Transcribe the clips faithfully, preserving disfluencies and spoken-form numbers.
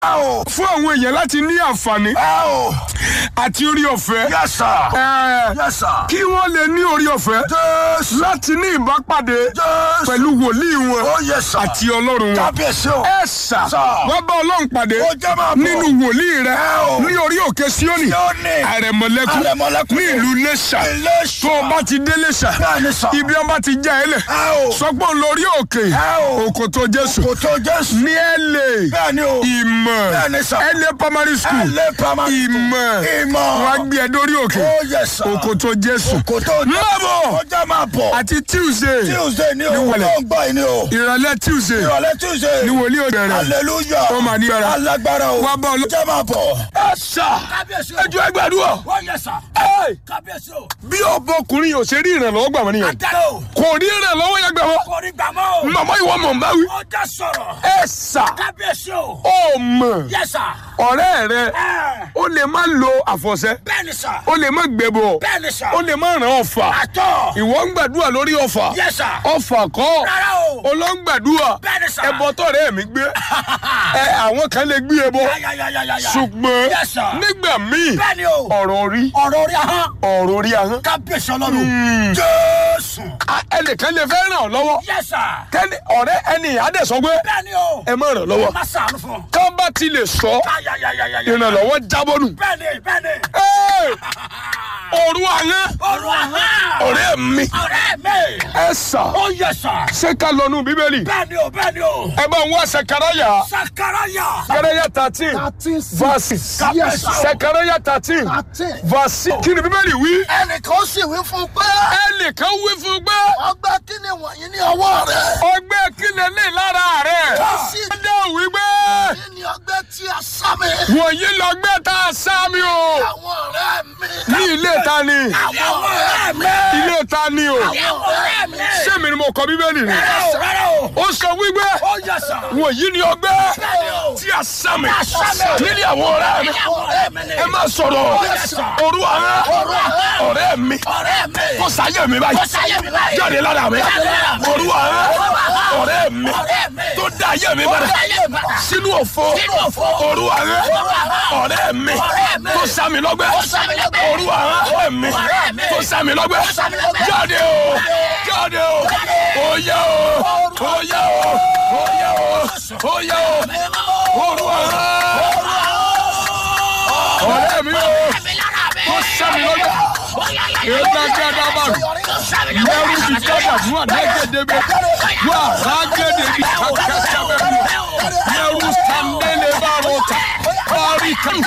Ẹ fún àwọn èèyàn láti ní àǹfààní. Ẹ àti orí ọ̀fẹ́. Yes sir. Ẹ yes sir. Kí wọ́n lè ní orí ọ̀fẹ́. Yes. Láti ní ìbápàdé. Yes. Pẹ̀lú wòlíì wọn. Oh yes sir. Àti Ọlọ́run wọn. Kábíyèsí o. Ẹ sà. Wọ́n bá Ọlọ́run pàdé. Ó jẹ́ máa bọ̀. Nínú wòlíì rẹ̀. Ní orí òkè Síónì. Síónì. Àrẹ̀mọ̀lẹ́kún. Àrẹ̀mọ̀lẹ́kún. Ní ìlú Iléṣà. Iléṣà. Tó o bá ti dé Iléṣà. Bẹ́ẹ̀ni sà. Ibi ọba ti já ẹ lẹ̀. Sọgbọ́n lórí òkè. Òkòtò Jésù. Òkòtò Jésù. Ní Ẹlẹ́. Bẹ́ẹ̀ni o. Ìmọ̀. Bẹ́ẹ̀ni sà. Ẹlẹ́ primary school. Ẹlẹ́ primary school. Ìmọ̀. Ìmọ̀. Wọ́n á gbé ẹ dórí òkè. Oh yes sir. Òkòtò Jésù. Òkòtò Jésù. Má bọ̀. Ọjọ́ máa bọ̀. Àti Tuesday. Tuesday ni o. Ní wọlé. Ni o. Ìrọ̀lẹ́ Tuesday. Ìrọ̀lẹ́ Tuesday. Ní wòlíì òbẹ̀rẹ̀. Hallelujah. Ó máa ní ọ̀rá. Alágbára o. Wá bá ọ lọ́jọ́ máa bọ̀. Ẹ sà. Kábíyèsí o. Ẹjọ́ ẹgbàdúrà. Wọ́n yẹ sà. Ẹ kábíyèsí o. Bí ọbọkùnrin yóò ṣe rí ìrànlọ́wọ́ gbà wọ́n nìyẹn. Àdá o. Kò rí ìrànlọ́wọ́ yẹn gbà wọ́n. Kò rí gbà mọ́ o. Màmá ìwọ mọ̀ ń bá wí. Ó já sọ̀rọ̀. Ẹ sà. Kábíyèsí o. Ó mọ̀. Yẹ sà. Ọ̀rẹ́ rẹ. Ó lè má lo àfọ̀ṣẹ. Bẹ́ẹ̀ni sà. Ó lè má gbẹ̀bọ̀. Bẹ́ẹ̀ni sà. Ó lè má ràn ọ̀fà. Àtọ̀. Ìwọ ń gbàdúrà lórí ọ̀fà. Yẹ sà. Ọ̀fà kọ́. Rárá o. Ó lọ ń gbàdúrà. Bẹ́ẹ̀ni sà. Ẹbọ tọ̀rẹ́ mi gbé. Ẹ àwọn kan lè gbé ẹbọ. Ṣùgbọ́n nígbà míì ọ̀rọ̀ orí. Ọ̀rọ̀ orí ahọ́n. Ọ̀rọ̀ orí ahọ́n. Kábíyèsí Ọlọ́run. Jésù. Ẹnìkan lè fẹ́ ràn ọ́ lọ́wọ́. Yes sir. Kẹ́ni ọ̀rẹ́ ẹni àdẹ̀sọ́gbé. Bẹ́ẹ̀ni o. Ẹ má ràn lọ́wọ́. Ẹ má sàánú fún un. Kán bá ti lè sọ. Ìrànlọ́wọ́ jábọ́nù. Bẹ́ẹ̀ni bẹ́ẹ̀ni. Òru ahọ́n. Òru ahọ́n. Ọ̀rẹ́ mi. Ọ̀rẹ́ mi. Ẹ sà. Ó yẹ sà. Ṣé ká lọ nú Bíbélì? Bẹ́ẹ̀ni o bẹ́ẹ̀ni o. Ẹ bá ń wá Sẹkaraya. Sẹkaraya. Sẹkaraya thirteen. Verse. Sẹkaraya thirteen. Verse. Kí ni Bíbélì wí? Ẹnìkan sì wí fún pé. Ẹnìkan wí fún pé. Ọgbẹ́ kí ni wọ̀nyí ní ọwọ́ rẹ̀? Ọgbẹ́ kí ni lè lára rẹ̀? Ó dé òwí gbé. Wọ̀nyí ni ọgbẹ́ tí a sá mi. Wọ̀nyí lọgbẹ́ tá a sá mi o. Àwọn ọ̀rẹ́ mi. Ní ilé ta ni? Àwọn ọ̀rẹ́ mi. Ilé ta ni o? Àwọn ọ̀rẹ́ mi. Ṣé mi ni mo kọ Bíbélì ni? Ó sọ wípé. Wọ̀nyí ni ọgbẹ́ tí a sá mi. Nílé àwọn ọ̀rẹ́ mi. Ẹ má sọ̀rọ̀. Òru ahọ́n. Ọ̀rẹ́ mi. Kó sáyé mi báyìí. Jáde lára mi. Òru ahọ́n. Ọ̀rẹ́ mi. Tó dá ayé mi padà. Sínú òfo. Òru ahọ́n. Ọ̀rẹ́ mi. Tó sá mi lọ́gbẹ́. Òru ahọ́n. Ọ̀rẹ́ mi. Tó sá mi lọ́gbẹ́. Jáde o. Jáde o. Oyè o. Oyè o. Oyè o. Oyè o. Òru ahọ́n. Ọ̀rẹ́ mi o. Tó sá mi lọ́gbẹ́. Ẹgbẹ́gbẹ́dá bàrù. Mẹ́rù ti kábà fún àdágẹ́dẹ́gbẹ́. Wà rágẹ́dẹ́ bí kàkàkàbẹ̀. Mẹ́rù sàndẹ́lẹ̀ bàrù ta. Bàrí kàmù.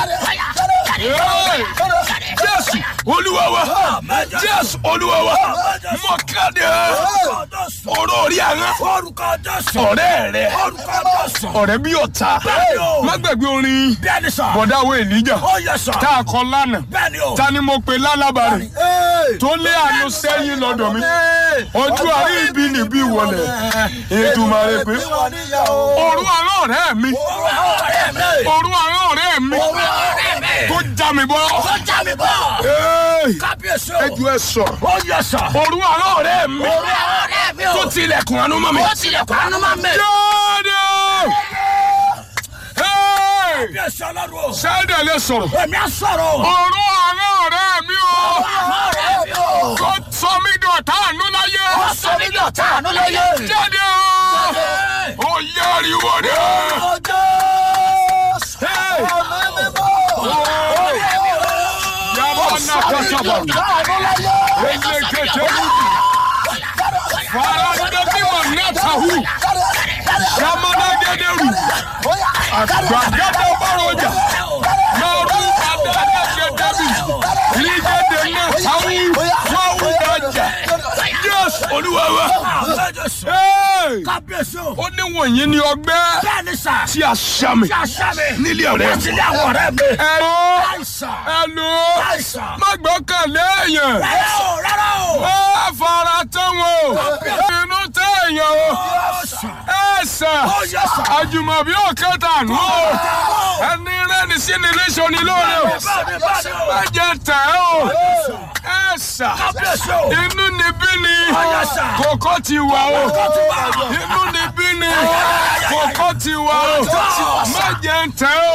Jésù Olúwa wa. Jésù Olúwa wa. Mo kéde. Ọ̀rọ̀ orí ahọ́n. Ọ̀rẹ́ rẹ̀. Ọ̀rẹ́ bí ọ̀tá. Má gbàgbé orin. Bọ̀dá wo Èlíjà. Tá a kọ lánàá. Ta ni mo pe lálábàárẹ̀? Tó lé àánú sẹ́yìn lọ́dọ̀ mi. Ojú àrí ibi níbí wọlé. Èdùmàrè pé. Òru ahọ́n ọ̀rẹ́ mi. Òru ahọ́n ọ̀rẹ́ mi. Tó já mi bọ́. Ẹjú ẹ sọ. Òru ahọ́n ọ̀rẹ́ mi. Tó tilẹ̀kùn àánú mọ́ mi. Jáde. Sẹ́dẹ̀ lè sọ̀rọ̀. Òru ahọ́n ọ̀rẹ́ mi o. Tó sọ mí dọ̀tá àánú láyé. Jáde o. Ó yẹ ariwo dé. Yàrá náà kọ́sọ̀ bọ̀. Ẹgbẹ́ kẹ̀kẹ́ wù. Fara gbẹ́bí wà mẹ́ta hù. Sàmọ́nà gẹ́gẹ́ rù. Àgbàgádà bọ̀rọ̀ ọjà. Lọ́rù àdáyé gẹ́gẹ́ bì. Lígẹ́dẹ̀ náà sáwù. Wáwù dájà. Jésù Olúwa wa. Ó ní wọ̀nyí ni ọgbẹ́ tí a sá mi nílé ọ̀rẹ́ mi. Ẹ̀rọ ẹ̀lò má gbọ́kànlé èèyàn. Ó fara tán wọn o. Inú tẹ èèyàn o. Ẹ̀sà àjùmọ̀bí òkèta nù o. Ẹni rẹ́ni sí ni léṣọ ni lóore o. Má jẹ tẹ̀ o. yẹ́sà Kábíyèsí o. inú níbí ni Yes, sir. kòkó ti wà o Kòkó ti wà. inú níbí ni kòkó ti wà o Kòkó ti wà. má jẹ́ ń tẹ́ o.